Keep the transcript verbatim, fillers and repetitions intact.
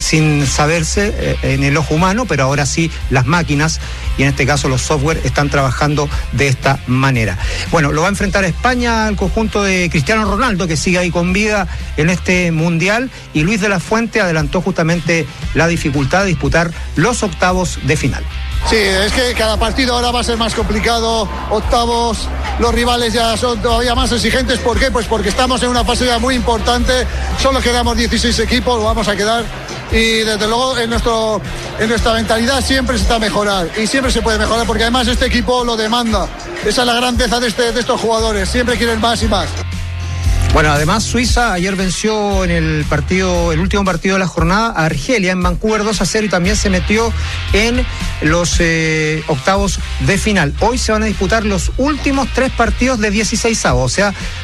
sin saberse eh, en el ojo humano, pero ahora sí las máquinas, y en este caso los software, están trabajando de esta manera. Bueno, lo va a enfrentar a España el conjunto de Cristiano Ronaldo, que sigue ahí con vida en este Mundial, y Luis de la Fuente adelantó justamente la dificultad de disputar los octavos de final. Sí, es que cada partido ahora va a ser más complicado, octavos, los rivales ya son todavía más exigentes. ¿Por qué? Pues porque estamos en una fase ya muy importante, solo quedamos dieciséis equipos, vamos a quedar, y desde luego en, nuestro, en nuestra mentalidad siempre se está a mejorar, y siempre se puede mejorar, porque además este equipo lo demanda. Esa es la grandeza de, este, de estos jugadores, siempre quieren más y más. Bueno, además Suiza ayer venció en el partido, el último partido de la jornada, a Argelia en Vancouver dos a cero, y también se metió en los eh, octavos de final. Hoy se van a disputar los últimos tres partidos de dieciseisavos, o sea,